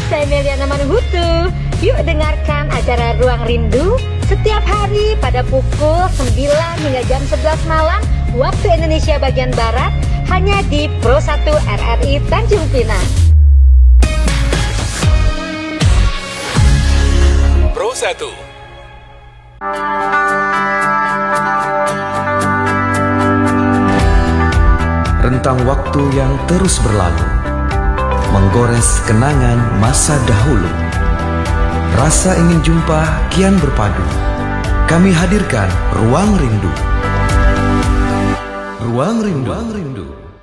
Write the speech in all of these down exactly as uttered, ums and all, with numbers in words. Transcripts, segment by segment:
saya Meliana Manuhutu. Yuk dengarkan acara Ruang Rindu setiap hari pada pukul sembilan hingga jam sebelas malam waktu Indonesia bagian Barat, hanya di Pro satu R R I Tanjung Pinang. Pro satu. Rentang waktu yang terus berlalu, menggores kenangan masa dahulu. Rasa ingin jumpa kian berpadu. Kami hadirkan Ruang Rindu. Ruang Rindu. Ruang Rindu.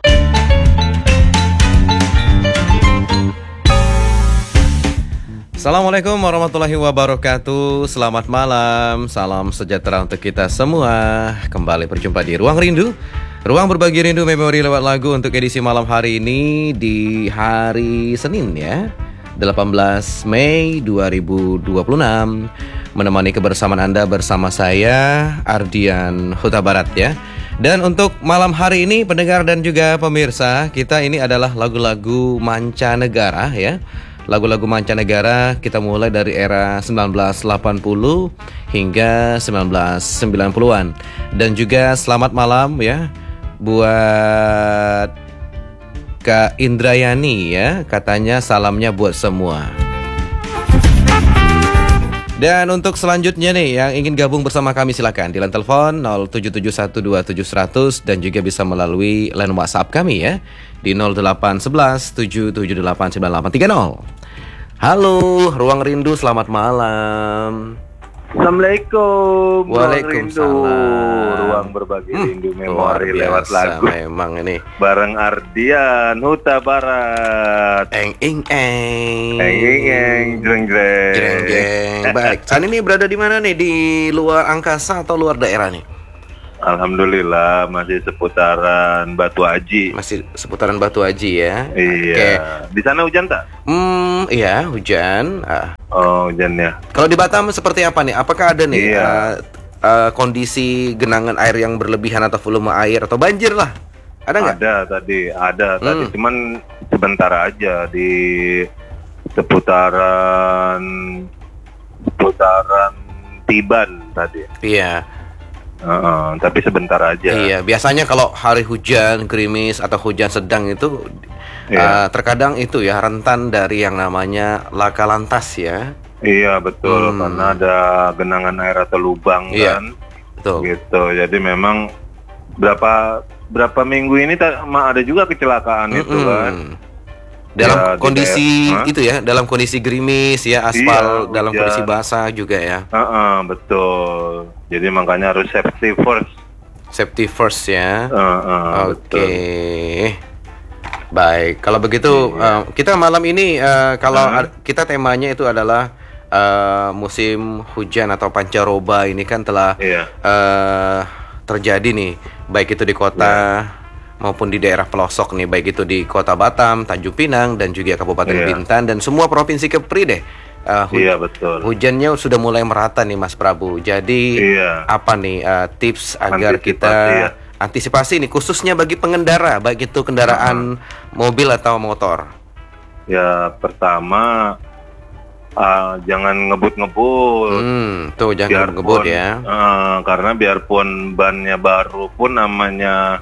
Assalamualaikum warahmatullahi wabarakatuh. Selamat malam, salam sejahtera untuk kita semua. Kembali berjumpa di Ruang Rindu, ruang berbagi rindu memori lewat lagu untuk edisi malam hari ini di hari Senin ya, delapan belas Mei dua ribu dua puluh enam. Menemani kebersamaan Anda bersama saya Ardian Huta Barat ya. Dan untuk malam hari ini pendengar dan juga pemirsa, kita ini adalah lagu-lagu mancanegara ya. Lagu-lagu mancanegara kita mulai dari era sembilan belas delapan puluh hingga sembilan belas sembilan puluhan. Dan juga selamat malam ya buat Kak Indrayani ya, katanya salamnya buat semua. Dan untuk selanjutnya nih yang ingin gabung bersama kami silakan di line telepon nol tujuh tujuh satu dua tujuh seratus dan juga bisa melalui line WhatsApp kami ya di nol delapan satu satu tujuh tujuh delapan sembilan delapan tiga nol. Halo, Ruang Rindu, selamat malam. Assalamualaikum. Waalaikumsalam. Ruang berbagi hmm, rindu memori lewat lagu. Memang ini bareng Ardian Huta Barat. Eng ing eng. Eng ing eng jreng jreng. Jreng jreng. Baik. Saat ini berada di mana nih? Di luar angkasa atau luar daerah nih? Alhamdulillah masih seputaran Batu Aji. Masih seputaran Batu Aji ya. Iya. Oke. Di sana hujan tak? Hmm, iya hujan. Ah. Oh, hujan ya. Kalau di Batam seperti apa nih? Apakah ada nih iya. uh, uh, kondisi genangan air yang berlebihan atau volume air atau banjir lah? Ada nggak? Ada tadi, ada hmm. tadi. Cuman sebentar aja di seputaran seputaran Tiban tadi. Iya. Uh, tapi sebentar aja. Iya, biasanya kalau hari hujan, gerimis atau hujan sedang itu iya. uh, terkadang itu ya rentan dari yang namanya laka lantas ya. Iya betul, hmm. karena ada genangan air atau lubang iya, kan. Betul. Gitu. Jadi memang berapa berapa minggu ini ada juga kecelakaan mm-mm. itu kan. Dalam ya, kondisi daerah, itu ya, dalam kondisi gerimis ya, aspal iya, dalam hujan. kondisi basah juga ya. Uh-uh, betul. Jadi makanya harus safety first. Safety first ya. Uh-uh, Oke. Okay. Baik, kalau begitu iya. uh, kita malam ini uh, kalau uh. kita temanya itu adalah uh, musim hujan atau pancaroba ini kan telah iya. uh, terjadi nih, baik itu di kota yeah. maupun di daerah pelosok nih, baik itu di Kota Batam, Tanjung Pinang dan juga Kabupaten yeah. Bintan dan semua provinsi Kepri deh. Uh, hu- iya betul. Hujannya sudah mulai merata nih Mas Prabu. Jadi iya. apa nih uh, tips agar antisipasi, kita ya. antisipasi nih khususnya bagi pengendara, baik itu kendaraan uh-huh. mobil atau motor? Ya pertama uh, jangan ngebut-ngebut. Hmm, tuh jangan ngebut ya. Uh, karena biarpun bannya baru pun namanya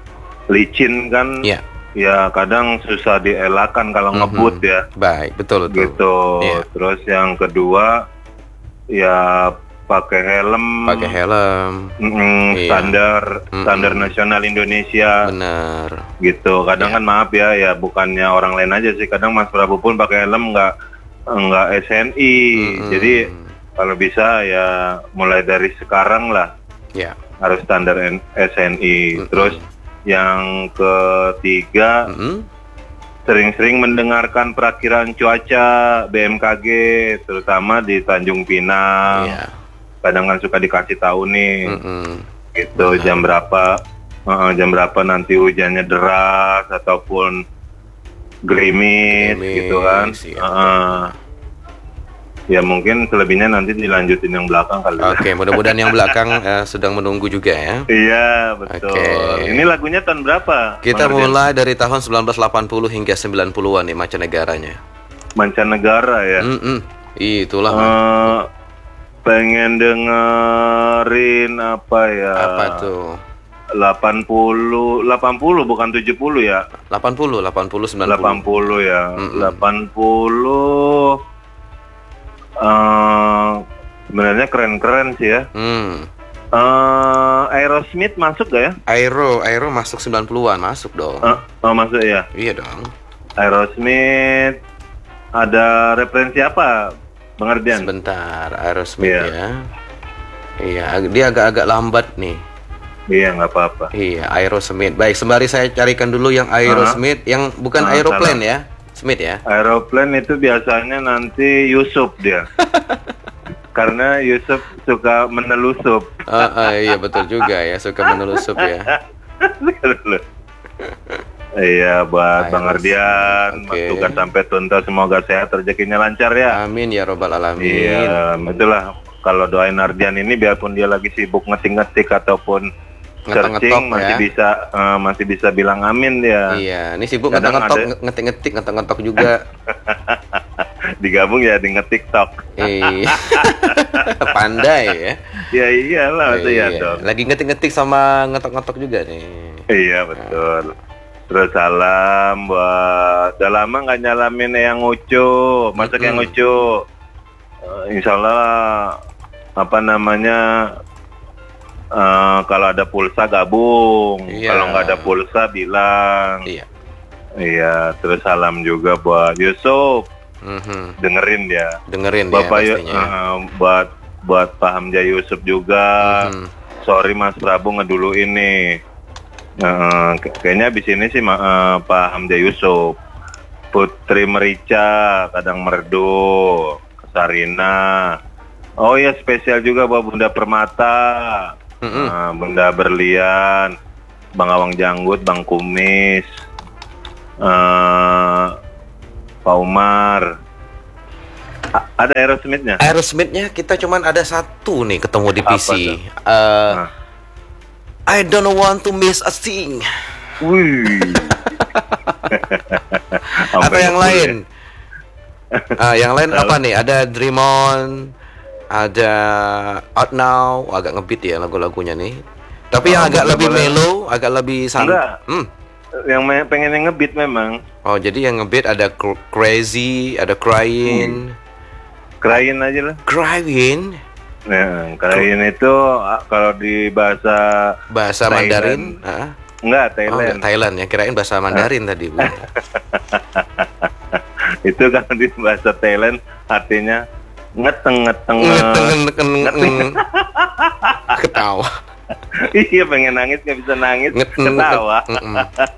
licin kan, ya, ya kadang susah dielakkan kalau mm-hmm. ngebut ya. Baik, betul betul. Gitu. Ya. Terus yang kedua, ya pakai helm. Pakai helm. Mm-mm, iya. Standar Mm-mm. standar nasional Indonesia. Benar. Gitu. Kadang ya. kan maaf ya, ya bukannya orang lain aja sih. Kadang Mas Prabu pun pakai helm nggak nggak S N I. Mm-hmm. Jadi kalau bisa ya mulai dari sekarang lah. Ya. Harus standar S N I. Mm-hmm. Terus yang ketiga, mm-hmm. sering-sering mendengarkan perakiraan cuaca B M K G, terutama di Tanjung Pinang. Yeah. Kadang kan suka dikasih tahu nih, mm-hmm. gitu Benar. jam berapa, uh, jam berapa nanti hujannya deras ataupun gerimis, gerimis gitu kan. Iya. Uh, Ya mungkin selebihnya nanti dilanjutin yang belakang kali. Oke, okay, mudah-mudahan yang belakang uh, sedang menunggu juga ya. Iya, betul. Okay. Ini lagunya tahun berapa? Kita mulai dari tahun sembilan belas delapan puluh hingga sembilan puluhan nih mancanegaranya. mancanegara ya. Mm-mm. Itulah. Uh, pengen dengerin apa ya? Apa tuh? delapan puluh, delapan puluh bukan tujuh puluh ya? delapan puluh, delapan puluh, sembilan puluh. delapan puluh ya. Mm-mm. delapan puluh uh, sebenarnya keren-keren sih ya. Hmm. Uh, Aerosmith masuk gak ya? Aero, Aero masuk sembilan puluhan, masuk dong. Uh, oh masuk ya. Iya dong. Aerosmith, ada referensi apa, Bang Ardian? Sebentar, Aerosmith Iya. ya. Iya, ag- dia agak-agak lambat nih. Iya nggak apa-apa. Iya, Aerosmith. Baik, sembari saya carikan dulu yang Aerosmith, yang bukan Ah, aeroplane salah. ya, Smith ya. Aeroplane itu biasanya nanti Yusuf dia. Karena Yusuf suka menelusup. Ah, ah, iya betul juga ya, suka menelusup ya. Iya buat Bang Aerosmith, Ardian, oke. tugas sampai tuntas, semoga sehat, rezekinya lancar ya. Amin ya robbal alamin. Iya, itulah kalau doain Ardian ini biarpun dia lagi sibuk ngetik-ngetik ataupun Ngetok-ngetok searching masih ya. bisa eh, masih bisa bilang amin ya. Iya, ini sibuk Kadang ngetok-ngetok, ada- ngetik-ngetik, ngetok-ngetok juga. Digabung ya di nge-TikTok. Iya. Pandai ya. Ya iyalah, itu ya Iya. dong. Lagi ngetik-ngetik sama ngetok-ngetok juga nih. Iya betul. Terus salam buat udah lama nggak nyalamin yang Ucu, masak yang Mm-mm. Ucu. Eh, Insya Allah apa namanya eh, kalau ada pulsa gabung, Iya. kalau nggak ada pulsa bilang. Iya. Iya. Terus salam juga buat Yusuf, Mhm. dengerin dia. Dengerin Bapak dia Yu- pastinya. eh, buat buat Pak Hamzah Yusuf juga. Mhm. Sorry Mas Prabu ngedulu ini. Eh, k- kayaknya abis ini sih ma- eh, Pak Hamzah Yusuf, Putri Merica, Kadang Merdu, Sarina. Oh ya spesial juga buat Bunda Permata, Mm-mm. eh, Bunda Berlian, Bang Awang Janggut, Bang Kumis, eh, Pak Umar. A- ada Aerosmith-nya? Aerosmith-nya kita cuman ada satu nih ketemu di P C. Apa tuh? Eh, Nah. I don't want to miss a thing. Wih. Atau Sampai yang ngebul lain? ya. Ah, yang lain apa nih? Ada Dream On, ada Out Now, agak ngebeat ya lagu-lagunya nih. Tapi yang Oh, agak boleh, lebih boleh. mellow, agak lebih san. Enggak. Hmm. Yang me- pengen yang ngebeat memang. Oh, jadi yang ngebeat ada cr- Crazy, ada Crying. Krayin aja lah. Crying Nah, krayin itu ah, kalau di bahasa bahasa Thailand. Mandarin, ah. enggak Oh, Thailand. enggak, Thailand ya, kirain bahasa Mandarin tadi, Bu. Itu kalau di bahasa Thailand artinya ngeteng ngeteng. Ngeteng-ngeteng ketawa. Iya pengen nangis nggak bisa nangis, Ngeteng ketawa. Mm-mm.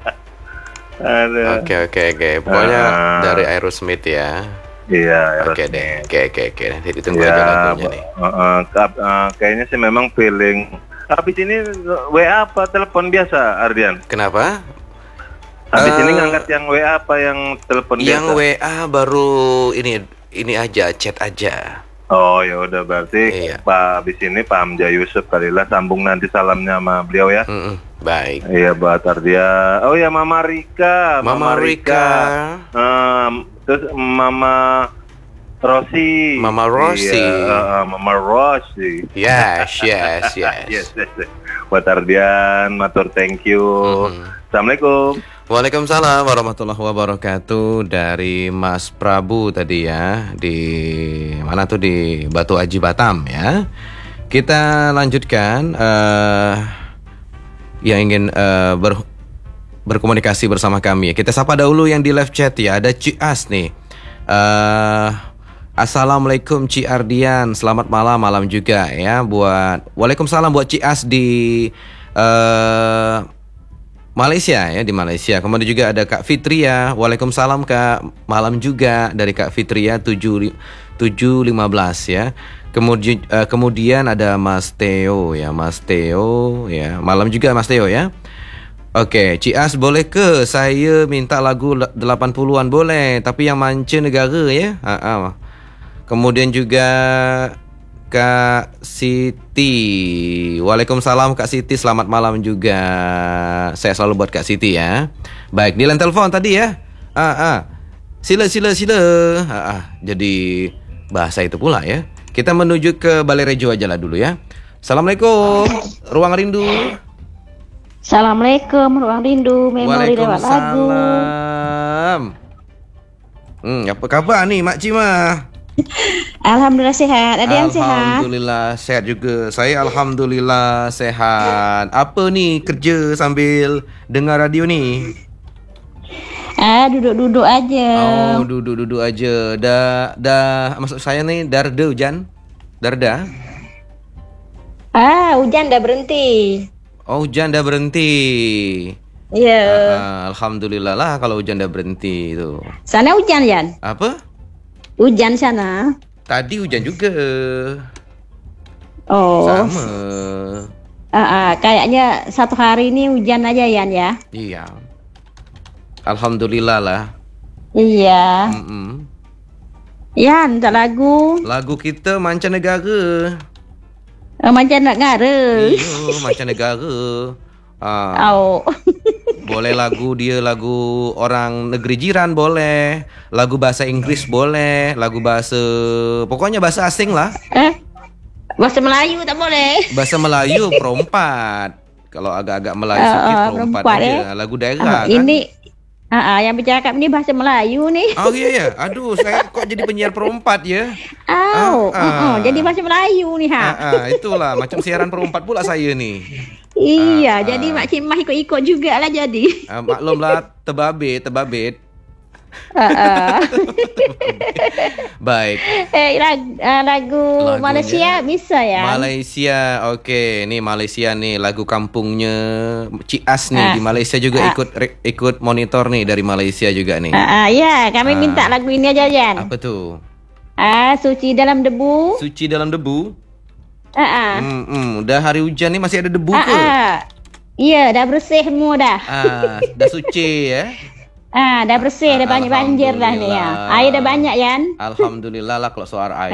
Aduh. Oke oke oke. Pokoknya Ah. dari Aerosmith ya. Iya. Oke Aerosmith. deh. Oke oke oke. Nanti ditunggu aja Ya, lagunya nih. uh, uh, kap- uh, kayaknya sih memang feeling. Habis ini W A apa telepon biasa, Ardian? Kenapa? Habis Eh, ini ngangkat yang W A apa yang telepon Yang biasa? W A baru ini ini aja, chat aja. Oh ya udah berarti Iya. Pak habis ini Pak Hamzah Yusuf kali lah sambung nanti salamnya sama beliau ya. Mm-mm. Baik. Iya buat Ardia. Oh ya Mama Rika. Mama Rika. Um, terus Mama Rosi. Mama Rosi. Iya, uh, Mama Rosi. Yes yes yes. Yes, yes, yes. Buat Ardian, matur thank you. Mhm. Assalamualaikum. Waalaikumsalam warahmatullahi wabarakatuh. Dari Mas Prabu tadi ya, di mana tuh, di Batu Aji Batam ya. Kita lanjutkan eh yang ingin eh, ber, berkomunikasi bersama kami. Kita sapa dahulu yang di live chat ya. Ada Cias nih. Eh Assalamualaikum Ci Ardian, selamat malam, malam juga ya buat. Waalaikumsalam buat Cias di eh Malaysia ya, di Malaysia. Kemudian juga ada Kak Fitria. Waalaikumsalam Kak. Malam juga dari Kak Fitria tujuh lima belas ya. Kemudian eh, kemudian ada Mas Theo ya, Mas Theo ya. Malam juga Mas Theo ya. Oke, Cias boleh ke saya minta lagu delapan puluhan boleh, tapi yang manca negara ya. Ha, ha. Kemudian juga Kak Siti. Waalaikumsalam Kak Siti, selamat malam juga. Saya selalu buat Kak Siti ya. Baik, di line telepon tadi ya. Ah, ah. Sila sila sila. Ha, ah, jadi bahasa itu pula ya. Kita menuju ke Balai Rejo aja lah dulu ya. Assalamualaikum, Ruang Rindu. Assalamualaikum, Ruang Rindu, memori lewat lagu. Waalaikumsalam. Hmm, apa kabar nih Mak Cima? Alhamdulillah sehat. Ada yang sehat? Alhamdulillah sehat juga. Saya alhamdulillah sehat. Apa nih kerja sambil dengar radio nih? Ah, duduk-duduk aja. Oh, duduk-duduk aja. Dah dah maksud saya nih darda hujan. Darda? Ah, hujan dah berhenti. Oh, hujan dah berhenti. Iya. Ah, alhamdulillah lah kalau hujan dah berhenti tu. Sana hujan, Yan? Apa? Hujan sana. Tadi hujan juga. Oh. Sama. Ah, ah, kayaknya satu hari ini hujan aja, Yan ya. Iya. Alhamdulillah lah. Iya. Mm-mm. Yan, tak lagu. Lagu kita mancanegara. Oh, mancanegara. Iyo, mancanegara. Ah, Oh. boleh lagu dia lagu orang negeri jiran boleh, lagu bahasa Inggris boleh, lagu bahasa pokoknya bahasa asing lah. Eh, bahasa Melayu tak boleh. Bahasa Melayu perempat. Kalau agak-agak Melayu Uh, sikit uh, perempat perempat, aja. eh. Lagu daerah Ah, kan. ini ah, ah, yang bercakap ni bahasa Melayu ni. Oh iya ya. Aduh, saya kok jadi penyiar perempat ya. Oh, Ah, uh, uh, ah. jadi bahasa Melayu ni ha. Ah, ah, itulah macam siaran perempat pula saya nih. Iya, Ah, jadi ah. Mak Cimah ikut-ikut jugalah jadi. Ah, maklumlah terbabit, terbabit. Ah, ah. Baik. Eh, lagu, lagu Lagunya Malaysia bisa ya? Malaysia, oke, nih Malaysia nih lagu kampungnya Cias nih Ah. di Malaysia juga Ah. ikut re- ikut monitor nih dari Malaysia juga nih. Ah, ah, ya, kami Ah. minta lagu ini aja, Jan. Apa tuh? Ah, Suci Dalam Debu. Suci dalam debu. Ah, ah. Hmm, hmm, udah hari hujan nih masih ada debu Ah, ke? ah. Iya, dah bersih semua dah. Ah, dah suci ya. Ah, dah bersih, dah banyak banjir dah ni ya. Alhamdulillah. Air dah banyak, Yan. Alhamdulillah lah kalau soal air.